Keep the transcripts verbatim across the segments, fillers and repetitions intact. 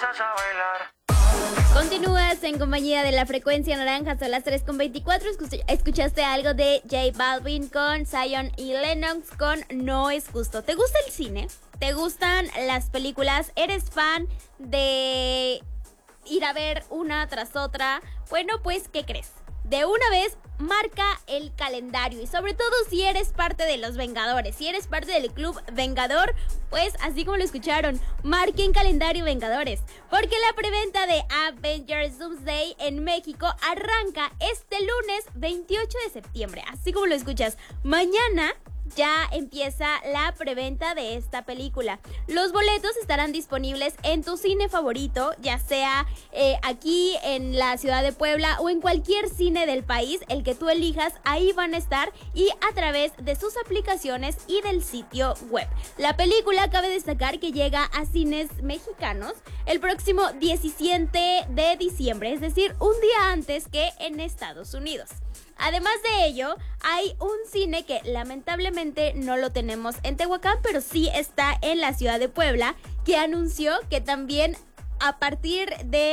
empiezas a bailar. Continúas en compañía de La Frecuencia Naranja, son las tres con veinticuatro. Escuchaste algo de J Balvin con Zion y Lennox con No es Justo. ¿Te gusta el cine? ¿Te gustan las películas? ¿Eres fan de ir a ver una tras otra? Bueno, pues, ¿qué crees? De una vez, marca el calendario y sobre todo si eres parte de los Vengadores, si eres parte del club Vengador, pues así como lo escucharon, marquen calendario Vengadores, porque la preventa de Avengers Doomsday en México arranca este lunes veintiocho de septiembre, así como lo escuchas, mañana ya empieza la preventa de esta película. Los boletos estarán disponibles en tu cine favorito, ya sea eh, aquí en la ciudad de Puebla o en cualquier cine del país, el que tú elijas, ahí van a estar y a través de sus aplicaciones y del sitio web. La película, cabe destacar que llega a cines mexicanos el próximo diecisiete de diciembre, es decir, un día antes que en Estados Unidos. Además de ello, hay un cine que lamentablemente no lo tenemos en Tehuacán, pero sí está en la ciudad de Puebla, que anunció que también a partir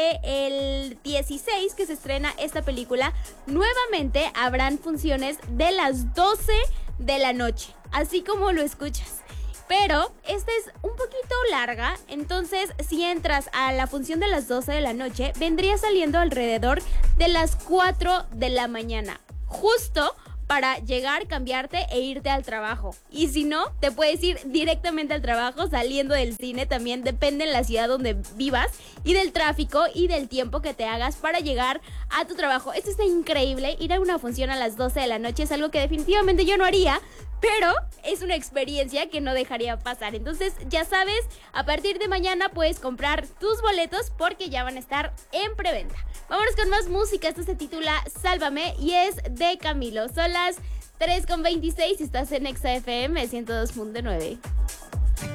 del dieciséis que se estrena esta película, nuevamente habrán funciones de las doce de la noche, así como lo escuchas. Pero esta es un poquito larga, entonces si entras a la función de las doce de la noche, vendría saliendo alrededor de las cuatro de la mañana. Justo para llegar, cambiarte e irte al trabajo. Y si no, te puedes ir directamente al trabajo saliendo del cine. También depende de la ciudad donde vivas y del tráfico y del tiempo que te hagas para llegar a tu trabajo. Esto está increíble. Ir a una función a las doce de la noche es algo que definitivamente yo no haría, pero es una experiencia que no dejaría pasar. Entonces, ya sabes, a partir de mañana puedes comprar tus boletos porque ya van a estar en preventa. Vámonos con más música. Esto se titula Sálvame y es de Camilo. Son las tres con veintiséis y estás en Exa F M ciento dos punto nueve.